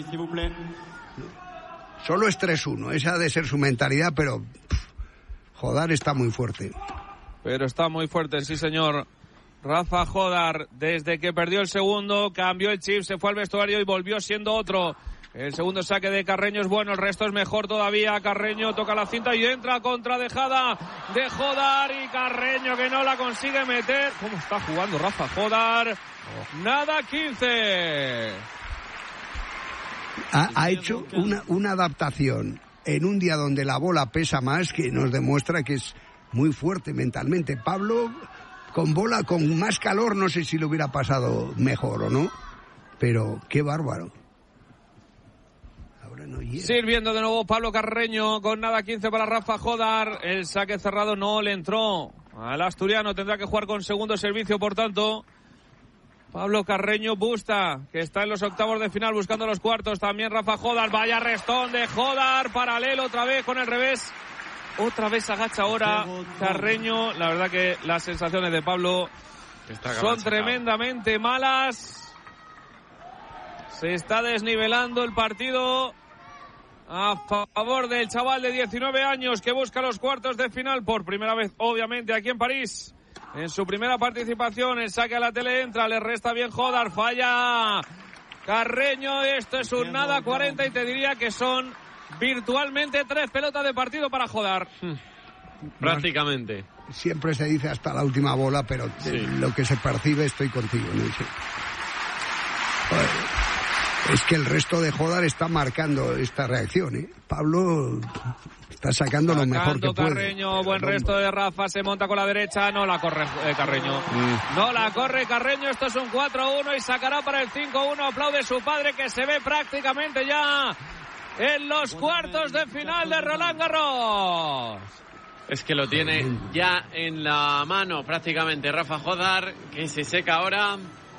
solo es tres uno, esa ha de ser su mentalidad, pero pff, Jodar está muy fuerte. Pero está muy fuerte, sí señor. Rafa Jodar, desde que perdió el segundo, cambió el chip, se fue al vestuario y volvió siendo otro. El segundo saque de Carreño es bueno, el resto es mejor todavía. Carreño toca la cinta y entra contra dejada de Jodar, y Carreño que no la consigue meter. ¿Cómo está jugando Rafa Jodar? Nada, quince. Ha, ha hecho una, una adaptación en un día donde la bola pesa más, que nos demuestra que es muy fuerte mentalmente. Pablo, con bola, con más calor, no sé si le hubiera pasado mejor o no, pero qué bárbaro. No Sirviendo de nuevo Pablo Carreño con nada quince para Rafa Jodar. El saque cerrado no le entró al asturiano, tendrá que jugar con segundo servicio, por tanto. Pablo Carreño Busta, que está en los octavos de final buscando los cuartos. También Rafa Jodar, vaya restón de Jodar, paralelo otra vez con el revés. Otra vez agacha ahora Carreño. La verdad que las sensaciones de Pablo son tremendamente malas. Se está desnivelando el partido a favor del chaval de diecinueve años que busca los cuartos de final por primera vez, obviamente, aquí en París. En su primera participación, el saque a la tele entra, le resta bien Jodar, falla Carreño. Esto es un nada cuarenta y te diría que son virtualmente tres pelotas de partido para Jodar. Prácticamente. Siempre se dice hasta la última bola, pero sí, lo que se percibe, estoy contigo, ¿no? Sí. Es que el resto de Jodar está marcando esta reacción, ¿eh? Pablo está sacando lo mejor que puede. Carreño, buen resto de Rafa, se monta con la derecha, no la corre eh, Carreño. Mm. No la corre Carreño, esto es un cuatro uno y sacará para el cinco uno. Aplaude su padre, que se ve prácticamente ya en los cuartos de final de Roland Garros. Es que lo tiene ya en la mano prácticamente Rafa Jodar, que se seca ahora.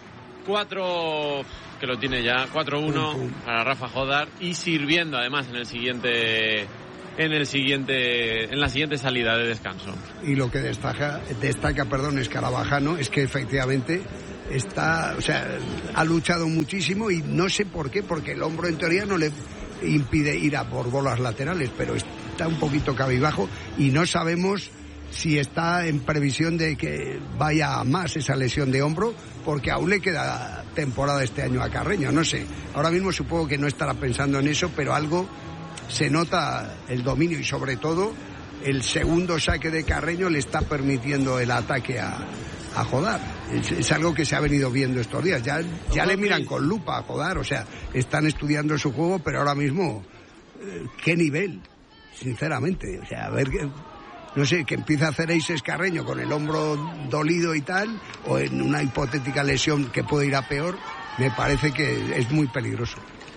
Cuatro, que lo tiene ya, cuatro uno para Rafa Jodar, y sirviendo además en el siguiente en el siguiente en la siguiente salida de descanso. Y lo que destaca destaca perdón Escarabajano es que efectivamente está, o sea, ha luchado muchísimo, y no sé por qué, porque el hombro en teoría no le impide ir a por bolas laterales, pero está un poquito cabibajo y no sabemos si está en previsión de que vaya a más esa lesión de hombro, porque aún le queda temporada este año a Carreño, no sé. Ahora mismo supongo que no estará pensando en eso, pero algo se nota el dominio, y sobre todo el segundo saque de Carreño le está permitiendo el ataque a, a Jodar. Es, es algo que se ha venido viendo estos días. Ya, ya le miran con lupa a Jodar, o sea, están estudiando su juego, pero ahora mismo, eh, ¿qué nivel? Sinceramente, o sea, a ver... No sé, que empiece a hacer aces Carreño con el hombro dolido y tal, o en una hipotética lesión que puede ir a peor, me parece que es muy peligroso.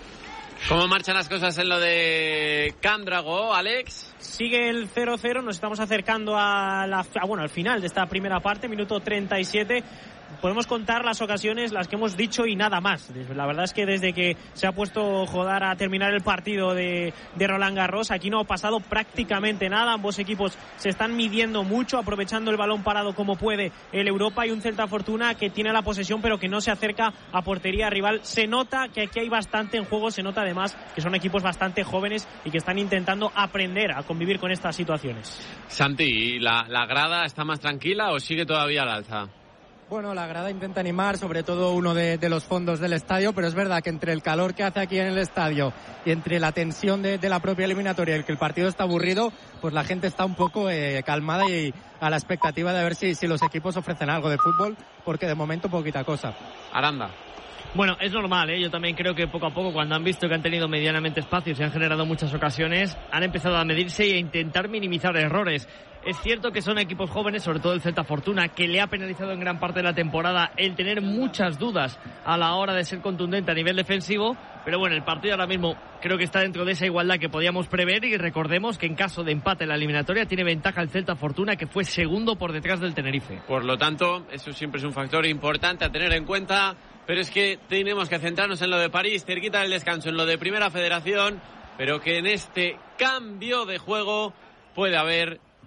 ¿Cómo marchan las cosas en lo de Candrago, Alex? Sigue el cero cero, nos estamos acercando a la, a, bueno, al final de esta primera parte, minuto treinta y siete. Podemos contar las ocasiones, las que hemos dicho y nada más. La verdad es que desde que se ha puesto Jodar a terminar el partido de, de Roland Garros, aquí no ha pasado prácticamente nada. Ambos equipos se están midiendo mucho, aprovechando el balón parado como puede el Europa, y un Celta Fortuna que tiene la posesión pero que no se acerca a portería rival. Se nota que aquí hay bastante en juego, se nota además que son equipos bastante jóvenes y que están intentando aprender a convivir con estas situaciones. Santi, ¿la, la grada está más tranquila o sigue todavía al alza? Bueno, la grada intenta animar, sobre todo uno de, de los fondos del estadio, pero es verdad que entre el calor que hace aquí en el estadio y entre la tensión de, de la propia eliminatoria y el que el partido está aburrido, pues la gente está un poco eh, calmada y a la expectativa de ver si, si los equipos ofrecen algo de fútbol, porque de momento poquita cosa. Aranda. Bueno, es normal, ¿eh? Yo también creo que poco a poco, cuando han visto que han tenido medianamente espacio y se han generado muchas ocasiones, han empezado a medirse y a intentar minimizar errores. Es cierto que son equipos jóvenes, sobre todo el Celta Fortuna, que le ha penalizado en gran parte de la temporada el tener muchas dudas a la hora de ser contundente a nivel defensivo, pero bueno, el partido ahora mismo creo que está dentro de esa igualdad que podíamos prever, y recordemos que en caso de empate en la eliminatoria tiene ventaja el Celta Fortuna, que fue segundo por detrás del Tenerife. Por lo tanto, eso siempre es un factor importante a tener en cuenta, pero es que tenemos que centrarnos en lo de París, cerquita del descanso, en lo de Primera Federación, pero que en este cambio de juego puede haber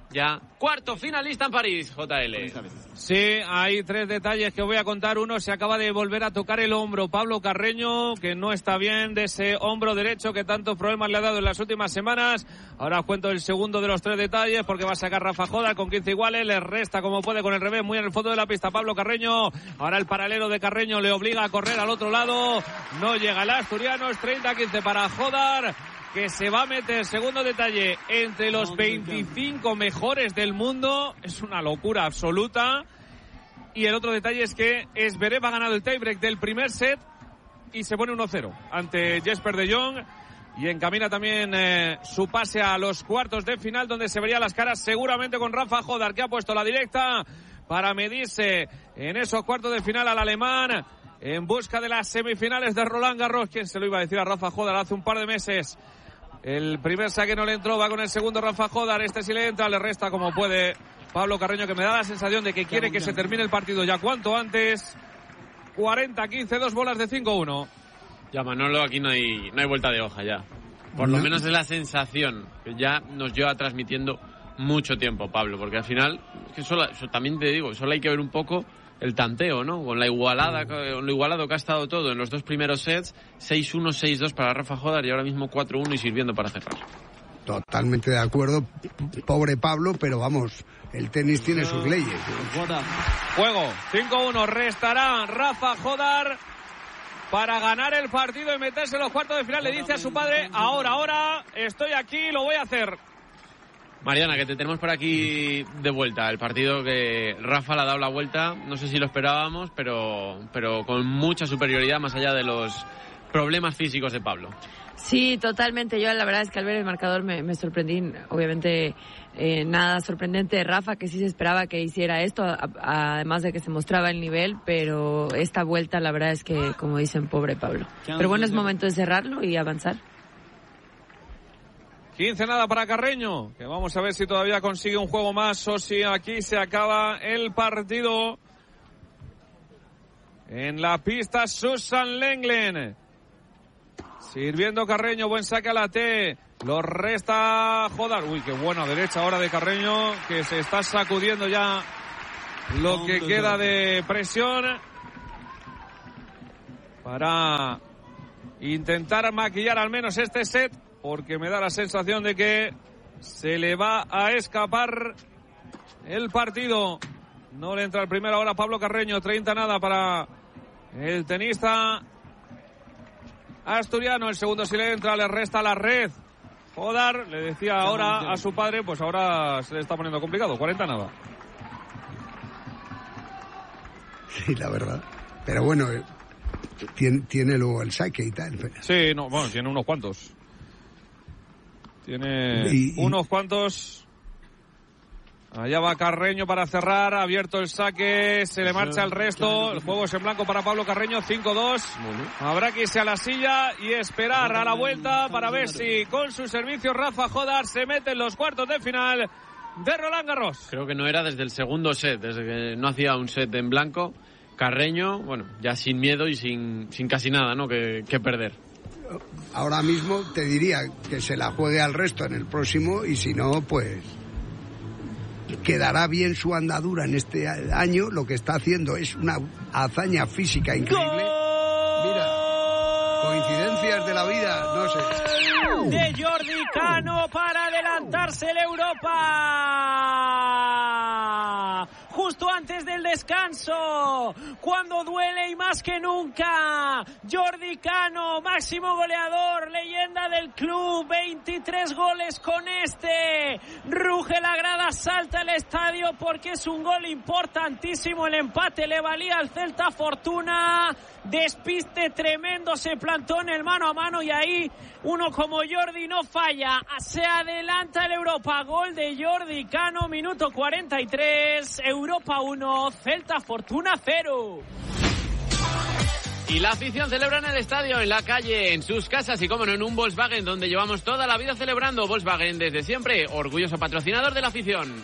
ya cuarto finalista en París, J L. Sí, hay tres detalles que voy a contar. Uno, se acaba de volver a tocar el hombro Pablo Carreño, que no está bien de ese hombro derecho que tantos problemas le ha dado en las últimas semanas. Ahora os cuento el segundo de los tres detalles, porque va a sacar Rafa Jodar con quince iguales, le resta como puede con el revés, muy en el fondo de la pista Pablo Carreño. Ahora el paralelo de Carreño le obliga a correr al otro lado, no llega el asturiano, es treinta a quince para Jodar, que se va a meter, segundo detalle, entre los veinticinco mejores del mundo. Es una locura absoluta. Y el otro detalle es que Zverev ha ganado el tiebreak del primer set y se pone uno cero ante Jesper de Jong, y encamina también eh, su pase a los cuartos de final, donde se vería las caras seguramente con Rafa Jodar, que ha puesto la directa para medirse en esos cuartos de final al alemán, en busca de las semifinales de Roland Garros. ¿Quién se lo iba a decir a Rafa Jodar hace un par de meses? El primer saque no le entró, va con el segundo Rafa Jodar, este sí le entra, le resta como puede Pablo Carreño, que me da la sensación de que quiere que se termine el partido ya cuanto antes. cuarenta a quince, dos bolas de cinco uno. Ya, Manolo, aquí no hay, no hay vuelta de hoja ya. Por lo No. menos es la sensación que ya nos lleva transmitiendo mucho tiempo, Pablo, porque al final, es que solo, eso también te digo, solo hay que ver un poco el tanteo, ¿no? Con la igualada, con lo igualado que ha estado todo en los dos primeros sets, seis uno, seis dos para Rafa Jodar y ahora mismo cuatro uno y sirviendo para cerrar. Totalmente de acuerdo, pobre Pablo, pero vamos, el tenis tiene sus leyes. Juego, cinco uno, restará Rafa Jodar para ganar el partido y meterse en los cuartos de final. Le dice a su padre, ahora, ahora, estoy aquí, lo voy a hacer. Mariana, que te tenemos por aquí de vuelta. El partido que Rafa le ha dado la vuelta, no sé si lo esperábamos, pero, pero con mucha superioridad más allá de los problemas físicos de Pablo. Sí, totalmente. Yo la verdad es que al ver el marcador me, me sorprendí. Obviamente eh, nada sorprendente de Rafa, que sí se esperaba que hiciera esto, a, a, además de que se mostraba el nivel, pero esta vuelta la verdad es que, como dicen, pobre Pablo. Pero bueno, es momento de cerrarlo y avanzar. quince nada para Carreño, que vamos a ver si todavía consigue un juego más o si aquí se acaba el partido. En la pista Susan Lenglen. Sirviendo Carreño, buen saque a la T. Lo resta Jodar. Uy, qué buena derecha ahora de Carreño, que se está sacudiendo ya lo que queda de presión para intentar maquillar al menos este set, porque me da la sensación de que se le va a escapar el partido. No le entra el primero ahora Pablo Carreño, treinta nada para el tenista asturiano. El segundo sí le entra, le resta la red. Jodar, le decía ahora a su padre, pues ahora se le está poniendo complicado, cuarenta nada. Sí, la verdad. Pero bueno, tiene, tiene luego el saque y tal. Sí, no, bueno, tiene unos cuantos. Tiene y, y... unos cuantos. Allá va Carreño para cerrar, ha abierto el saque, se le marcha el resto. El juego es en blanco para Pablo Carreño, cinco dos. Habrá que irse a la silla y esperar a la vuelta para ver si con su servicio Rafa Jodar se mete en los cuartos de final de Roland Garros. Creo que no era desde el segundo set, desde que no hacía un set en blanco. Carreño, bueno, ya sin miedo y sin, sin casi nada, ¿no? que, que perder. Ahora mismo te diría que se la juegue al resto en el próximo, y si no, pues quedará bien su andadura en este año. Lo que está haciendo es una hazaña física increíble. Mira, coincidencias de la vida, no sé. De Jordi Cano para adelantarse el Europa. Justo antes del descanso, cuando duele y más que nunca, Jordi Cano, máximo goleador, leyenda del club, veintitrés goles con este. Ruge la grada, salta el estadio porque es un gol importantísimo. El empate le valía al Celta Fortuna. Despiste tremendo, se plantó en el mano a mano y ahí uno como Jordi no falla. Se adelanta el Europa. Gol de Jordi Cano, minuto cuarenta y tres. Europa uno, Celta Fortuna cero. Y la afición celebra en el estadio, en la calle, en sus casas y, como no, en un Volkswagen donde llevamos toda la vida celebrando. Volkswagen desde siempre, orgulloso patrocinador de la afición.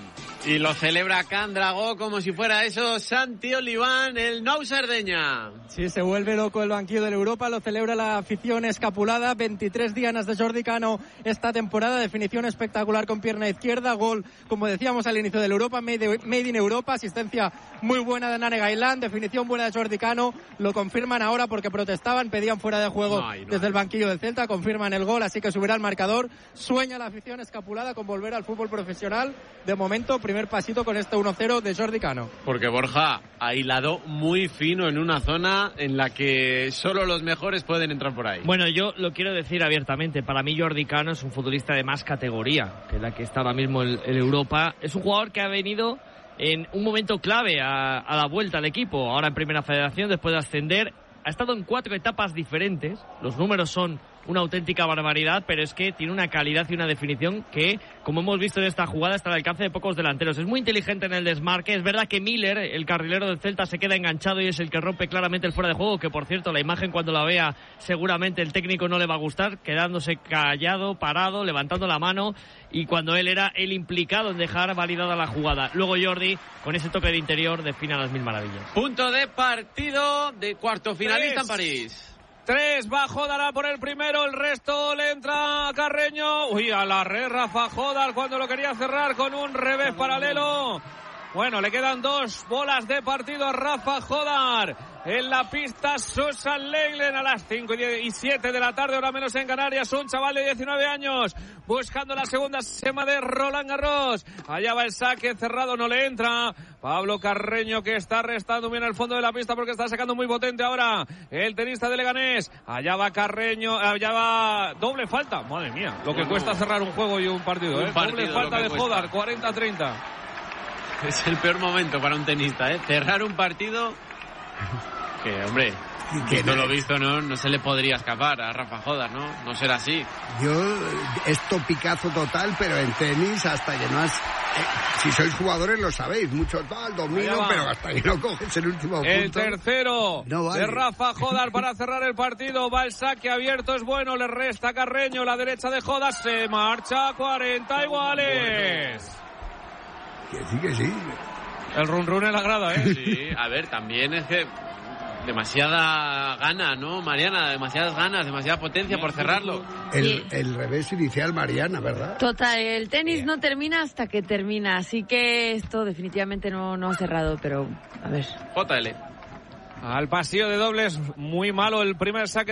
Y lo celebra Candragó como si fuera eso Santi Oliván, el Nou Sardeña. Sí, se vuelve loco el banquillo del Europa, lo celebra la afición escapulada. veintitrés dianas de Jordi Cano esta temporada, definición espectacular con pierna izquierda, gol, como decíamos al inicio del Europa, made, made in Europa, asistencia muy buena de Nane Gailán, definición buena de Jordi Cano, lo confirman ahora porque protestaban, pedían fuera de juego no hay, no desde hay. el banquillo del Celta, confirman el gol, así que subirá el marcador. Sueña la afición escapulada con volver al fútbol profesional, de momento primer pasito con este uno cero de Jordi Cano. Porque Borja ha hilado muy fino en una zona en la que solo los mejores pueden entrar por ahí. Bueno, yo lo quiero decir abiertamente, para mí Jordi Cano es un futbolista de más categoría que la que está ahora mismo el, el Europa. Es un jugador que ha venido en un momento clave a, a la vuelta al equipo, ahora en Primera Federación, después de ascender. Ha estado en cuatro etapas diferentes, los números son una auténtica barbaridad, pero es que tiene una calidad y una definición que, como hemos visto en esta jugada, está al alcance de pocos delanteros. Es muy inteligente en el desmarque. Es verdad que Miller, el carrilero del Celta, se queda enganchado y es el que rompe claramente el fuera de juego, que por cierto, la imagen cuando la vea seguramente el técnico no le va a gustar, quedándose callado, parado, levantando la mano, y cuando él era el implicado en dejar validada la jugada. Luego Jordi, con ese toque de interior, define a las mil maravillas. Punto de partido de cuarto finalista en París. Tres, va Jodar por el primero, el resto le entra a Carreño. Uy, a la red Rafa Jodar cuando lo quería cerrar con un revés paralelo. Bueno, le quedan dos bolas de partido a Rafa Jodar. En la pista Susan Lenglen a las cinco y siete de la tarde, hora menos en Canarias. Un chaval de diecinueve años buscando la segunda sema de Roland Garros. Allá va el saque cerrado, no le entra. Pablo Carreño, que está restando bien al fondo de la pista porque está sacando muy potente ahora el tenista de Leganés. Allá va Carreño, allá va doble falta. Madre mía, lo que uh, cuesta cerrar un juego y un partido. Un ¿eh? partido doble falta de cuesta. Jodar, cuarenta a treinta. Es el peor momento para un tenista, ¿eh? Cerrar un partido que, hombre, que no lo visto, no, no se le podría escapar a Rafa Jodar, ¿no? No será así. Yo, es topicazo total, pero en tenis hasta que no has... Eh, si sois jugadores lo sabéis, mucho tal, domino, pero hasta que no coges el último punto... El tercero no vale. de Rafa Jodar para cerrar el partido, va el saque abierto, es bueno, le resta Carreño, la derecha de Jodar, se marcha, cuarenta iguales. Que sí, que sí. El run run en la grada, ¿eh? Sí, a ver, también es que demasiada gana, ¿no, Mariana? Demasiadas ganas, demasiada potencia por cerrarlo. El, Sí. el revés inicial, Mariana, ¿verdad? Total, el tenis no termina hasta que termina, así que esto definitivamente no, no ha cerrado, pero a ver. J L. Al pasillo de dobles, muy malo el primer saque